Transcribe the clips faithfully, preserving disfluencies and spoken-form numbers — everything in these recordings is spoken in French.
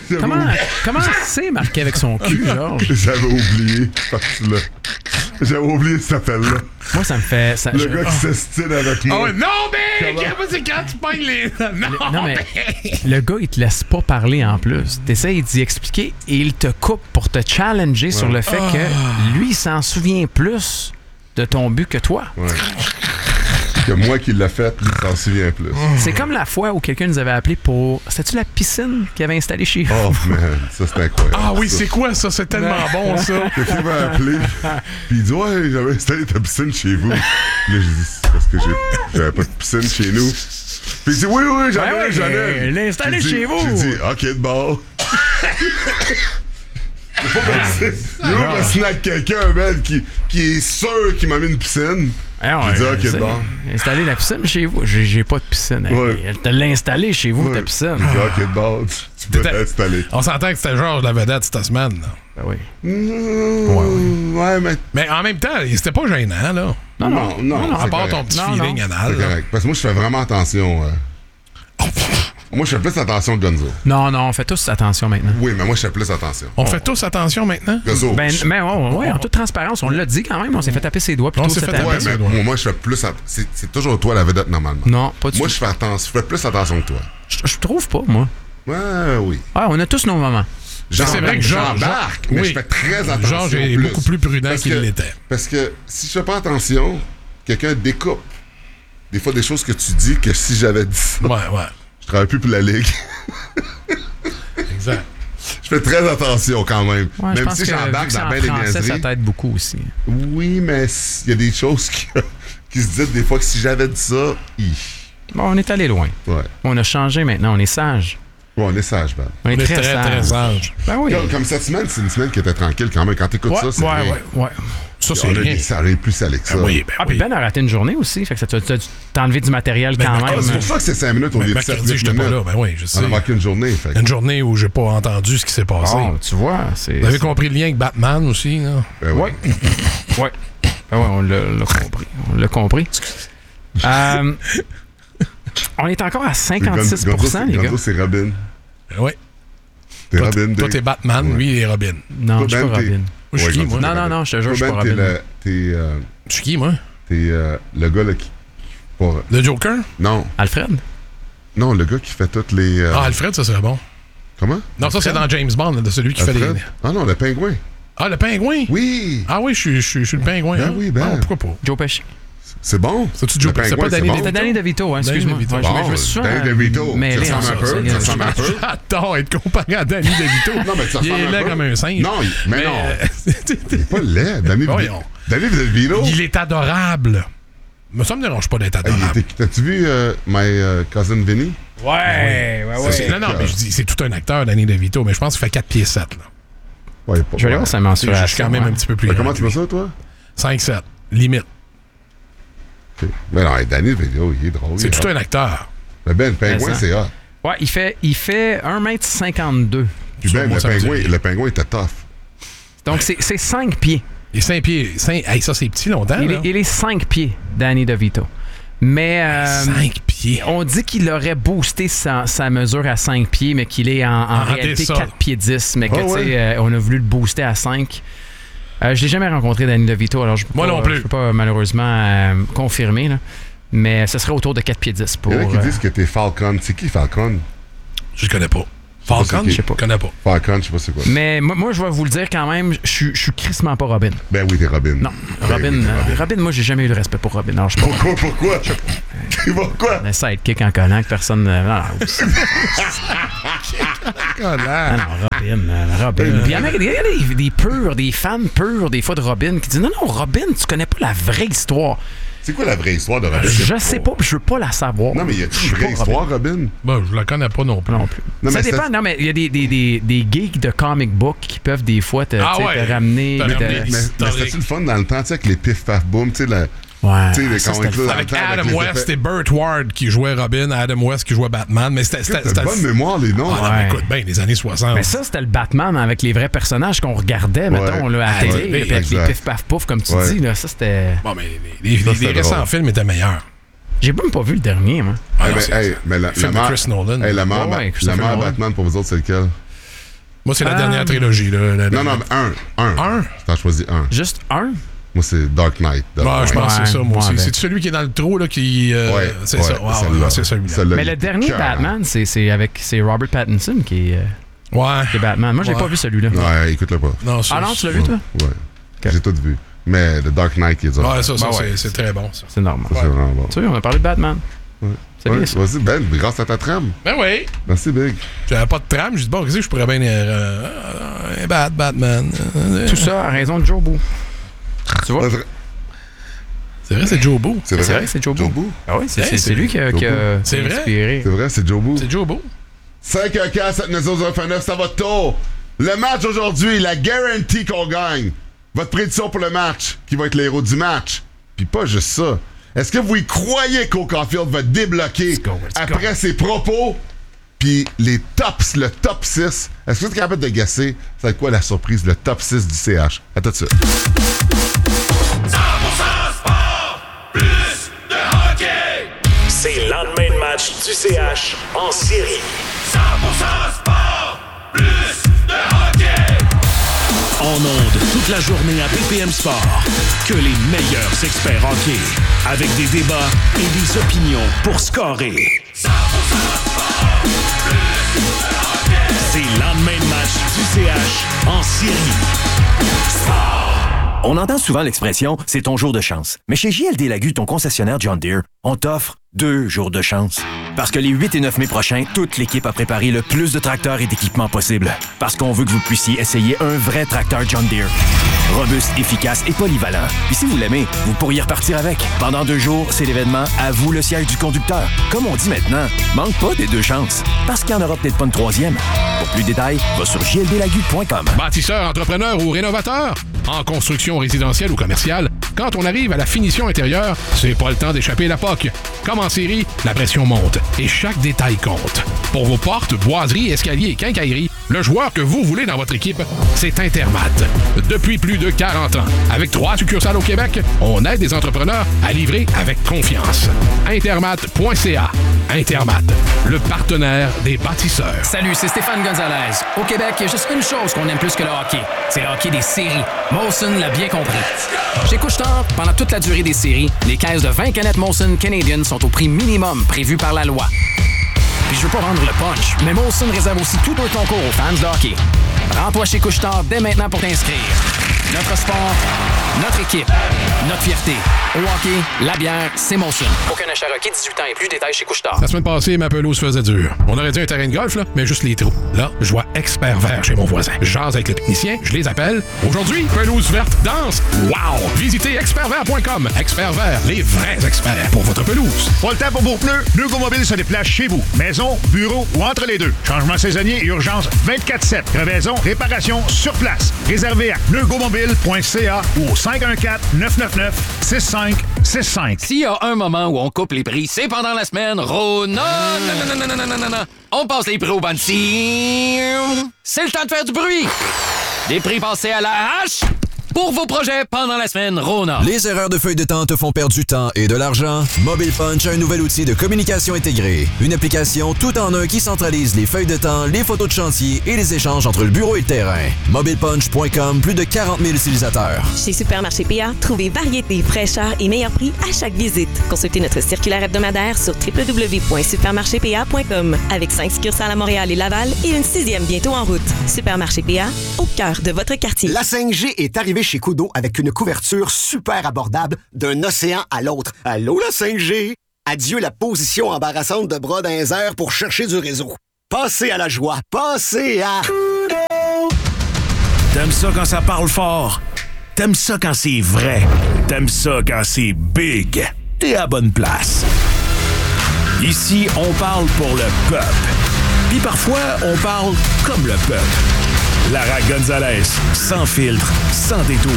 Comment, comment c'est marqué avec son cul, Georges? J'avais oublié. Là. J'avais oublié cet appel-là. Moi, ça me fait... Ça, le je... gars qui oh. s'estime avec moi. Oh, non, mais... Comment c'est quand tu pognes les... Non, le, non mais... Le gars, il te laisse pas parler en plus. T'essayes d'y expliquer et il te coupe pour te challenger ouais. sur le fait oh. que lui, il s'en souvient plus de ton but que toi. Ouais. Que moi qui l'a fait, lui, s'en souvient plus. C'est comme la fois où quelqu'un nous avait appelé pour... C'était-tu la piscine qu'il avait installée chez vous? Oh, man, ça, c'était incroyable. Ah oui, ça. C'est quoi, ça? C'est tellement bon, ça. Quelqu'un m'a appelé, puis il dit « Ouais, j'avais installé ta piscine chez vous. » Là, j'ai dit « C'est parce que j'ai... j'avais pas de piscine chez nous. » Puis il dit « Oui, oui, j'en ai, ouais, j'en ai. » Il l'a installé chez vous. J'ai dit « OK, de bord. » Il faut me snack quelqu'un, man, qui, qui est sûr qu'il m'a mis une piscine. Ah ouais, il dit, OK, bon. Installer la piscine chez vous. J'ai, j'ai pas de piscine. Ouais. Elle te l'a installée chez vous, ouais. ta piscine. Il dit, OK, bon, tu, tu peux t'installer. On s'entend que c'était Georges la vedette cette semaine. Là. Ben oui. Mmh, ouais, ouais. ouais, mais... Mais en même temps, c'était pas gênant, là. Non, non, non. non, non à part correct. ton petit non, feeling non. anal. C'est correct. Parce que moi, je fais vraiment attention. Euh... Moi, je fais plus attention que Gonzo. Non, non, on fait tous attention maintenant. Oui, mais moi, je fais plus attention. On oh. fait tous attention maintenant? Gonzo. Ben, mais ouais, ouais, ouais, en toute transparence, on l'a dit quand même, on s'est fait taper ses doigts plutôt on s'est cette fait année. Ouais, mais moi, moi, je fais plus... At... C'est, c'est toujours toi la vedette, normalement. Non, pas du tout. Moi, je fais attention, je fais plus attention que toi. Je, je trouve pas, moi. Ouais, oui. Ouais, on a tous nos moments. J'embarque, c'est vrai que Georges, j'embarque, mais oui, je fais très attention. Georges est plus. beaucoup plus prudent parce qu'il que, l'était. Parce que si je fais pas attention, quelqu'un découpe. Des fois, des choses que tu dis que si j'avais dit ça, ouais, ouais. je travaille plus pour la Ligue. Exact. Je fais très attention quand même. Ouais, même si j'embarque dans bien des niaiseries. Ça t'aide beaucoup aussi. Oui, mais il y a des choses qui, qui se disent des fois que si j'avais dit ça, hi. Bon, on est allé loin. Ouais. On a changé maintenant, on est sage. Ouais, on est sage, Ben. On est, on est très, très, sage. très sage. Ben oui. Comme, comme cette semaine, c'est une semaine qui était tranquille quand même. Quand t'écoutes ouais, ça, c'est ouais, rien. Ouais, ouais, Ça, c'est on rien. a des salés plus salés que ça. Ah, oui, ben ah, oui. puis Ben a raté une journée aussi. Fait que ça t'a, t'a, t'as enlevé du matériel ben, quand ben, même. C'est pour ça que c'est cinq minutes au lieu de sept minutes. J'étais pas là. Ben oui, je sais. On a manqué une journée. Fait. Une journée où j'ai pas entendu ce qui s'est passé. Oh, tu vois. C'est, Vous avez c'est... compris le lien avec Batman aussi, là? Ben oui. Ouais. ouais. Ben ouais, on l'a, l'a compris. On l'a compris. euh, on est encore à cinquante-six pour cent, les gars. Gonzo, c'est Robin. Ben oui. T'es toi, Robin. Toi, t'es Batman, ouais. Lui, il est Robin. Non, je suis pas Robin. Moi, je suis qui, moi? Non, non, non, je te jure, je suis pas Robin. T'es le... T'es... Euh... Je suis qui, moi? T'es euh, le gars, là, qui... Pour... Le Joker? Non. Alfred? Non, le gars qui fait toutes les... Euh... Ah, Alfred, ça serait bon. Comment? Non, Alfred? Ça, c'est dans James Bond, là, de celui qui Alfred? fait les... Ah non, le pingouin. Ah, le pingouin? Oui. Ah oui, je suis, je suis, je suis le pingouin. Ben hein? oui, ben. Ah, pourquoi pas? Joe Pesci. C'est bon. C'est-tu Joe Pesci? C'est pas Danny bon. DeVito? C'était Danny DeVito, hein, excuse-moi. DeVito. Ouais, Bon, je me suis souvent Danny DeVito. mêlé Ça ressemble un peu. Ça ressemble un peu. J'adore être comparé à Danny DeVito. Non, mais ça il ressemble est un laid peu. comme un singe. Non, il... mais, mais non. Il est pas laid. Danny DeVito. Danny DeVito. Il est adorable. Mais ça me dérange pas d'être adorable. Hey, t'as-tu vu uh, My uh, Cousin Vinny? Ouais, ouais, ouais. C'est, non, non, mais je dis, c'est tout un acteur, Danny DeVito, mais je pense qu'il fait quatre pieds sept. Là. Ouais, pas, je vais aller voir sa mensuration. Je suis quand même ouais. un petit peu plus mais grand. comment tu vois ça, toi? cinq sept, limite. Okay. Mais non, Danny DeVito, il est drôle. C'est tout hot. un acteur. Le Ben, le pingouin, c'est hot. Ouais, il fait, il fait un mètre cinquante-deux. Puis Ben, le pingouin, le pingouin était tough. Donc, c'est, c'est cinq pieds. Il est cinq pieds. cinq... Hey, ça, c'est petit longtemps. Il, là. Est, il est cinq pieds, Danny DeVito. Mais. Euh, cinq pieds. On dit qu'il aurait boosté sa, sa mesure à cinq pieds, mais qu'il est en, en Ah, réalité ça. quatre pieds dix. Mais que, oh, tu sais, ouais. euh, on a voulu le booster à cinq. Euh, je l'ai jamais rencontré, Danny DeVito, alors je peux Moi pas, non plus. Je peux pas malheureusement euh, confirmer. Là. Mais ce serait autour de quatre pieds dix pour. Il y en a qui euh, disent que t'es Falcon. C'est qui Falcon? Je le connais pas. Falcon, je sais pas. Je connais pas. Falcon, je sais pas c'est quoi. Mais moi, moi, je vais vous le dire quand même, je suis- je suis crissement pas Robin. Ben oui, t'es Robin. Non, Ben Robin, oui, t'es euh, Robin, moi, j'ai jamais eu de respect pour Robin. Alors, je suis pas. Pourquoi, pourquoi? Pourquoi? Un sidekick en collant que personne. euh, Non, non, Ah, non, non, Robin, euh, Robin. Puis il y en a, il y a des, des purs, des fans purs, des fois de Robin, qui disent non, non, Robin, tu connais pas la vraie histoire. C'est quoi la vraie histoire de Robin? Je sais pas, puis je veux pas la savoir. Non, mais y a-tu Je suis une vraie pas histoire, Robin? Ben, je la connais pas non plus. Non plus. Non, ça mais dépend. c'est- Non, mais il y a des, des, des, des geeks de comic book qui peuvent des fois te, Ah tu sais, ouais, te ramener. te te- ramener Mais, mais historique. c'était-tu le fun dans le temps, tu sais, avec les pif paf boom, tu sais, la. Ouais. Tu sais, les ça, comics c'était le là, fun. Avec dans le temps, Adam les West effets- et Burt Ward qui jouait Robin, Adam West qui jouait Batman. Mais c'était. c'était, T'as c'était une bonne mémoire, les noms. Ah, non, mais écoute, ben, les années soixante. Mais ça, c'était le Batman avec les vrais personnages qu'on regardait, mettons, là, à la Ouais, télé, ouais, là, puis avec les exact. pif paf pouf, comme tu Ouais. dis. Là, ça, c'était. Bon, mais les, les, Ça, les, c'était les récents drôle. films étaient meilleurs. J'ai même pas vu le dernier, moi. Ah, Eh non, ben, c'est- hey, mais la, film la de mère, Chris Nolan. hey, la mère, Ouais, ouais, la Christopher mère Nolan. Batman, pour vous autres, c'est lequel? Moi, c'est la Um, dernière trilogie. Là, la, Non, non, mais un. Un. Un? T'as choisi un. Juste un? Moi, c'est Dark Knight. Ouais, je pense que Ouais, c'est ça, moi moi aussi. avec. C'est celui qui est dans le trou, là, qui... Euh, Ouais, c'est ouais, ça. Wow, celle-là. ouais, c'est celui-là. Celle-là, Mais il le est dernier cœur. Batman, c'est, c'est avec c'est Robert Pattinson qui est, euh, Ouais. qui est Batman. Moi, j'ai Ouais. pas vu celui-là. Ouais, écoute-le pas. Non, ça, Ah non, tu l'as vu, toi? Ouais. J'ai tout vu. Mais le Dark Knight qui est dur. Ouais, ça, ça Ben c'est, ouais. c'est très bon, ça. C'est normal. Ça, c'est vraiment bon. Tu sais, on a parlé de Batman. Ouais. C'est Ouais, bien ça. vas-y, Ben, grâce à ta trame. Ben oui. Merci, Big. J'avais pas de trame. Je dis, bon, qu'est-ce que je pourrais bien... Euh, euh, Bat, Batman. Euh, Tout ça à raison de Joe Boo. Tu vois? C'est vrai, c'est Joe Boo. C'est vrai, C'est vrai, c'est Joe Boo. Joe Boo. Ah oui, c'est, Hey, c'est, c'est c'est lui qui a, qui a C'est vrai? inspiré. C'est vrai, c'est Joe Boo. C'est Joe Boo. cinq un quatre sept neuf zéro zéro neuf, ça va tôt. Le match aujourd'hui, la guarantee qu'on gagne. Votre prédiction pour le match, qui va être le héros du match. Puis pas juste ça. Est-ce que vous y croyez qu'O Caulfield va débloquer Let's go, let's après ses propos? Puis les tops, le top six. Est-ce que vous êtes capable de guesser c'est quoi la surprise, le top six du C H? À tout de suite. C'est le lendemain de match du C H en série. cent pour cent sport, plus de hockey. En ondes toute la journée à B P M Sport. Que les meilleurs experts hockey. Avec des débats et des opinions pour scorer. cent pour cent sport, plus de hockey. C'est le lendemain de match du C H en série. Sport. On entend souvent l'expression « c'est ton jour de chance ». Mais chez J L D Lagu, ton concessionnaire John Deere, on t'offre deux jours de chance. Parce que les huit et neuf mai prochains, toute l'équipe a préparé le plus de tracteurs et d'équipements possible. Parce qu'on veut que vous puissiez essayer un vrai tracteur John Deere. Robuste, efficace et polyvalent. Puis si vous l'aimez, vous pourriez repartir avec. Pendant deux jours, c'est l'événement « À vous le siège du conducteur ». Comme on dit maintenant, manque pas des deux chances. Parce qu'il n'y en aura peut-être pas une troisième. Pour plus de détails, va sur j l d lagu point com. Bâtisseur, entrepreneur ou rénovateur, en construction résidentielle ou commerciale, quand on arrive à la finition intérieure, c'est pas le temps d'échapper la P O C. Comme en série, la pression monte et chaque détail compte. Pour vos portes, boiseries, escaliers et quincailleries, le joueur que vous voulez dans votre équipe, c'est Intermat. Depuis plus de quarante ans, avec trois succursales au Québec, on aide les entrepreneurs à livrer avec confiance. Intermat point c a. Intermat, le partenaire des bâtisseurs. Salut, c'est Stéphane Gonzalez. Au Québec, il y a juste une chose qu'on aime plus que le hockey. C'est le hockey des séries. Molson l'a bien compris. Chez Couche-Tard, pendant toute la durée des séries, les caisses de vingt canettes Molson Canadian sont au prix minimum prévu par la loi. Puis je veux pas vendre le punch, mais Molson réserve aussi tout un concours aux fans de hockey. Rends-toi chez Couche-Tard dès maintenant pour t'inscrire. Notre sport, notre équipe, notre fierté. Au hockey, la bière, c'est Molson. Aucun achat requis, dix-huit ans et plus, détails chez Couche-Tard. La semaine passée, ma pelouse faisait dur. On aurait dit un terrain de golf, là, mais juste les trous. Là, je vois Expert Vert chez mon voisin. Je jase avec le technicien, je les appelle. Aujourd'hui, pelouse verte danse. Wow! Visitez expert vert point com. Expert Vert, les vrais experts pour votre pelouse. Pas le temps pour vos pneus? Neugo Mobile se déplace chez vous. Maison, bureau ou entre les deux. Changement saisonnier et urgence vingt-quatre sept. Crevaison, réparation sur place. Réservé à neugomobile point c a ou au cinq un quatre, neuf neuf neuf, six cinq six cinq. S'il y a un moment où on coupe les prix, c'est pendant la semaine Rona. Non, non, non, non, non, non, non, non. On passe les prix au banti. C'est le temps de faire du bruit. Des prix passés à la hache pour vos projets pendant la semaine Rona. Les erreurs de feuille de temps te font perdre du temps et de l'argent? Mobile Punch a un nouvel outil de communication intégrée. Une application tout en un qui centralise les feuilles de temps, les photos de chantier et les échanges entre le bureau et le terrain. mobile punch point com, plus de quarante mille utilisateurs. Chez Supermarché P A, trouvez variété, fraîcheur et meilleur prix à chaque visite. Consultez notre circulaire hebdomadaire sur w w w point supermarché p a point com. Avec cinq succursales à Montréal et Laval et une sixième bientôt en route. Supermarché P A, au cœur de votre quartier. La cinq G est arrivée chez Koodo avec une couverture super abordable d'un océan à l'autre. Allô, la cinq G? Adieu la position embarrassante de bras dans les airs pour chercher du réseau. Passez à la joie. Passez à Koodo! T'aimes ça quand ça parle fort? T'aimes ça quand c'est vrai? T'aimes ça quand c'est big? T'es à bonne place. Ici, on parle pour le peuple. Puis parfois, on parle comme le peuple. Lara Gonzalez, sans filtre, sans détour.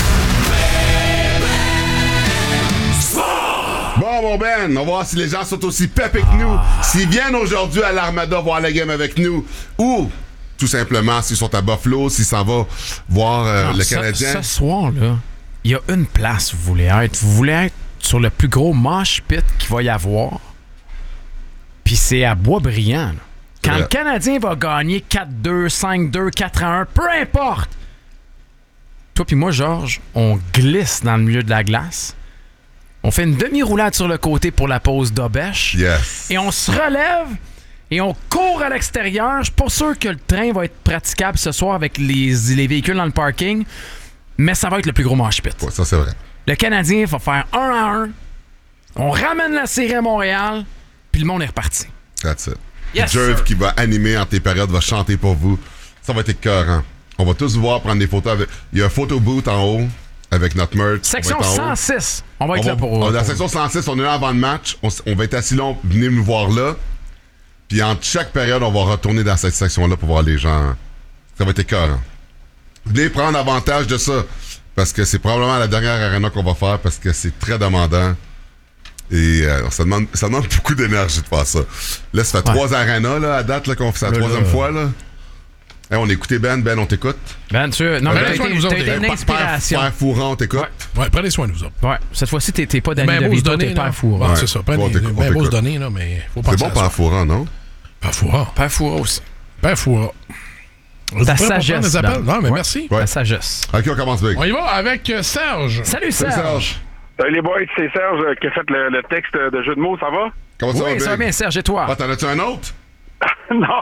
Bon, mon Ben, on va voir si les gens sont aussi pépés que nous, s'ils viennent aujourd'hui à l'Armada voir la game avec nous, ou tout simplement s'ils sont à Buffalo, s'ils s'en vont voir euh, Non, le ça, Canadien. Ce soir-là, il y a une place où vous voulez être. Vous voulez être sur le plus gros mosh pit qu'il va y avoir. Puis c'est à Boisbriand. Là. Quand vrai. le Canadien va gagner quatre deux, cinq deux, quatre un, peu importe, toi puis moi, Georges, on glisse dans le milieu de la glace. On fait une demi-roulade sur le côté pour la pause d'Obèche. Yes. Et on se relève et on court à l'extérieur. Je suis pas sûr que le train va être praticable ce soir avec les, les véhicules dans le parking, mais ça va être le plus gros mosh pit. Ouais, ça, c'est vrai. Le Canadien va faire un à un. On ramène la série à Montréal, puis le monde est reparti. That's it. Yes, Jerv sir. qui va animer en tes périodes, va chanter pour vous. Ça va être écœurant. On va tous vous voir prendre des photos. Avec... Il y a un photo booth en haut avec notre merch. Section on va être en haut. cent six. On va être On là va- pour... on- pour- La section cent six, on est là avant le match. On, s- on va être assis là. Venez nous voir là. Puis entre chaque période, on va retourner dans cette section-là pour voir les gens. Ça va être écœurant. Venez prendre avantage de ça. Parce que c'est probablement la dernière arena qu'on va faire parce que c'est très demandant. Et euh, ça, demande, ça demande beaucoup d'énergie de faire ça. Là, ça fait Ouais. trois arenas là, à date là, qu'on fait ça la Là, troisième là. fois. Là. Hey, on écoutait Ben. Ben, on t'écoute. Ben, tu non, Ben, mais prenez t'as soin de été, vous t'as autres, été les une gars. inspiration. Père Fourant, on t'écoute. Ouais, prenez soin de vous autres. Ouais, cette fois-ci, t'es, t'es pas Danny Ben beau se DeVito, donner, t'es là. Père Fourant. Ouais, c'est ça. Prenez, On t'écoute, on ben beau se t'écoute. donner, là, mais faut C'est penser bon, à ça. Père Fourant, non? Père Fourant. Père Fourant aussi. Père Fourant. Vous Ta êtes prêts pour sagesse, prendre les appels? Dan. Non, mais Ouais. merci. Ouais. La sagesse. Ok, on commence big. On y va avec euh, Serge. Salut, Salut, Serge. Serge. Salut les boys, c'est Serge euh, qui a fait le, le texte de jeu de mots, ça va? Comment ça va, Oui, Big? ça va bien, Serge, et toi? Ah, t'en as-tu un autre? Non!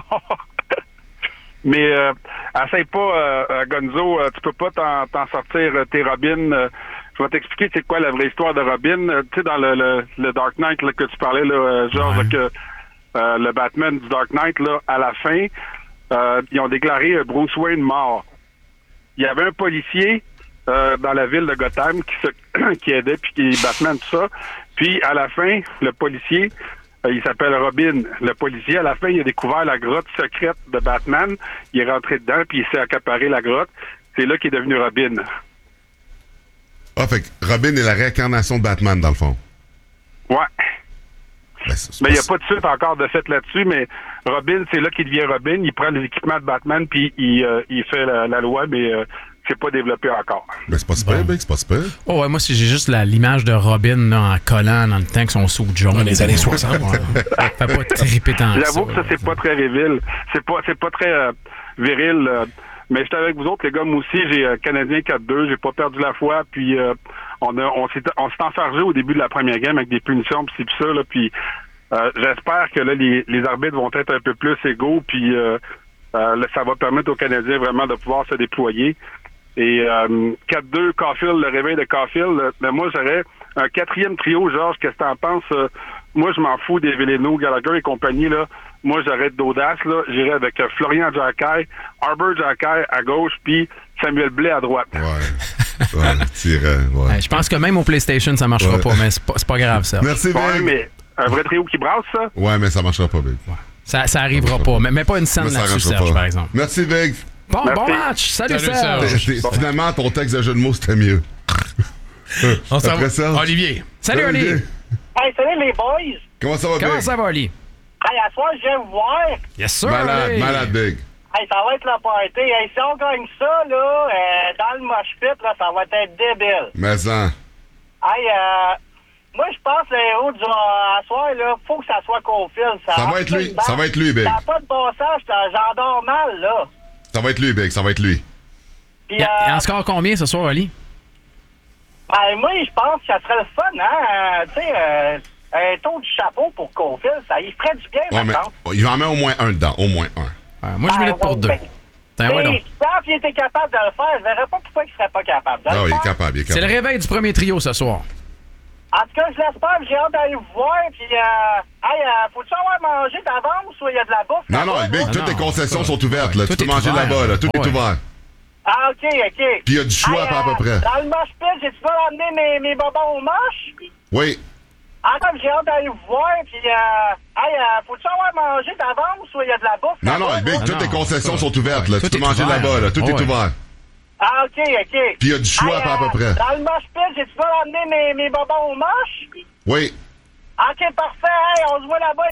Mais euh, essaye pas, euh, euh, Gonzo, euh, tu peux pas t'en, t'en sortir euh, tes Robin. Euh, je vais t'expliquer c'est quoi la vraie histoire de Robin. Euh, tu sais, dans le, le, le Dark Knight là, que tu parlais, là, euh, Georges, là, que euh, le Batman du Dark Knight, là, à la fin, euh, ils ont déclaré euh, Bruce Wayne mort. Il y avait un policier euh, dans la ville de Gotham qui, se, qui aidait, puis qui Batman, tout ça. Puis, à la fin, le policier, euh, il s'appelle Robin. Le policier, à la fin, il a découvert la grotte secrète de Batman. Il est rentré dedans, puis il s'est accaparé la grotte. C'est là qu'il est devenu Robin. Ah, fait que Robin est la réincarnation de Batman, dans le fond. Ouais. Ben, c'est- c'est Mais il n'y a pas- pas de suite encore de fait là-dessus, mais Robin, c'est là qu'il devient Robin. Il prend les équipements de Batman, puis il, euh, il fait la, la loi, mais euh, c'est pas développé encore. Ben, c'est pas super, Big, c'est pas super. Oh, ouais, moi, si j'ai juste la- l'image de Robin là, en collant dans le temps que son saut jaune. Dans les années soixante. Ouais. Fait pas triper tant que ça. J'avoue que ça, c'est pas très viril. C'est pas, c'est pas très euh, viril. euh, mais j'étais avec vous autres, les gars. Moi aussi, j'ai euh, Canadien quatre deux. J'ai pas perdu la foi. Puis euh, on, a, on s'est, on s'est enfargé au début de la première game avec des punitions, puis c'est tout ça. Là, puis euh, j'espère que là, les, les arbitres vont être un peu plus égaux. Puis euh, euh, là, ça va permettre aux Canadiens vraiment de pouvoir se déployer. Et euh, quatre deux, Caulfield, le réveil de Caulfield. euh, Mais moi, j'aurais un quatrième trio, Georges. Qu'est-ce que t'en penses? Euh, moi, je m'en fous des Veleno, Gallagher et compagnie, là. Moi, j'aurais d'audace, là. J'irais avec euh, Florian Jacquet, Arbor Jacquet à gauche, puis Samuel Blais à droite. Ouais. Ouais, tirais, ouais. Ouais, je pense que même au PlayStation, ça marchera Ouais. pas, mais c'est pas, c'est pas grave, ça. Merci, Big. Ouais, mais un vrai trio qui brasse, ça? Ouais, mais ça marchera pas, Big. Ça, ça arrivera pas. Mais, mais pas une scène Mais ça là-dessus, arrangera Serge, pas. par exemple. Merci, Big. Bon, Merci. bon match. Salut, Salut, Serge. Serge. T'es- t'es- Finalement, ton texte de jeu de mots, c'était mieux. On s'en Après va. ça. Olivier. Salut, Oli. Olivier. Hey, salut les boys! Comment ça va, Comment Big? ça va, Oli? Hey, à soir, je viens vous voir. Yes, sir. Malade, Oli. malade, Big. Hey, ça va être le party. Hey, si on gagne ça, là, euh, dans le mosh pit, là, ça va être débile. Mais ça. Hey, euh, moi, je pense que le héros du à soir, là, faut que ça soit Caulfield. Ça va être lui. absolument- Ça va être lui, Big. Ça n'a pas de bon sens, j'en- j'en dors mal, là. Ça va être lui, Big. Ça va être lui. Puis, Il y a- il y euh, en score combien ce soir, Oli? ben, moi, je pense que ça serait le fun, hein. euh, tu sais, euh, un tour du chapeau pour Caulfield, ça y ferait du bien, Ouais, mais maintenant. il en met au moins un dedans. Au moins un. Ouais, moi, je milite pour deux. Tiens, ouais, donc. Si il était capable de le faire, je verrais pas pourquoi il serait pas capable de Ah, le oui, il est faire. capable. Il est C'est le capable. réveil du premier trio ce soir. En tout cas, je l'espère, j'ai hâte d'aller vous voir. Puis, euh, hey, euh, faut-tu avoir mangé d'avance ou il y a de la bouffe? Non, non, là-bas, Big, là? toutes non, les concessions ça- sont ouvertes. Là. Tout Tu peux est manger ouvert. là-bas. Là. Tout Ouais. est ouvert. Ah, OK, OK. Puis il y a du choix Hey, pas à peu près. Dans le mosh pit, j'ai-tu pas emmener mes, mes bonbons au moche? Oui. En tout cas, j'ai hâte d'aller vous voir. Puis, euh, hey, euh, faut-tu avoir mangé d'avance ou il y a de la bouffe? Non, non, là-bas, Big, là? toutes non, les concessions sont ouvertes. Là. Tout Tu peux est manger ouvert. là-bas. Là. Tout Ouais. est ouvert. Ah, OK, OK. Puis il y a du choix Hey, pas à peu euh, près. Dans le mosh pit, j'ai-tu pas emmener mes, mes bonbons au moche? Oui. OK, parfait. Hey, on se voit là-bas.